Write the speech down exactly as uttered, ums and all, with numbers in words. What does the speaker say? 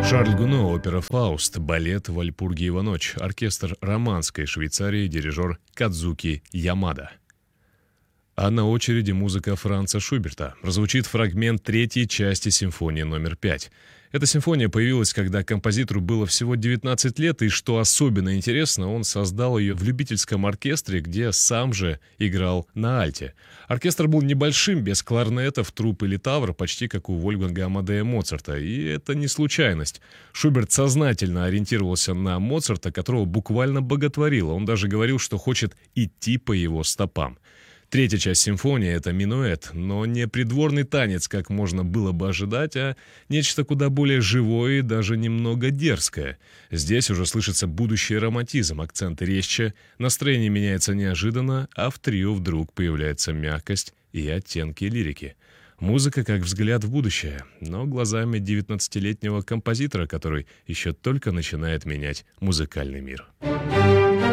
Шарль Гуно, опера «Фауст», балет «Вальпургиева ночь», оркестр романской Швейцарии, дирижер Кадзуки Ямада. А на очереди музыка Франца Шуберта. Прозвучит фрагмент третьей части симфонии номер пять. Эта симфония появилась, когда композитору было всего девятнадцать лет, и, что особенно интересно, он создал ее в любительском оркестре, где сам же играл на альте. Оркестр был небольшим, без кларнетов, труб или тавр, почти как у Вольфганга Амадея Моцарта, и это не случайность. Шуберт сознательно ориентировался на Моцарта, которого буквально боготворил. Он даже говорил, что хочет идти по его стопам. Третья часть симфонии — это минуэт, но не придворный танец, как можно было бы ожидать, а нечто куда более живое и даже немного дерзкое. Здесь уже слышится будущий романтизм, акценты резче, настроение меняется неожиданно, а в трио вдруг появляется мягкость и оттенки лирики. Музыка как взгляд в будущее, но глазами девятнадцатилетнего композитора, который еще только начинает менять музыкальный мир.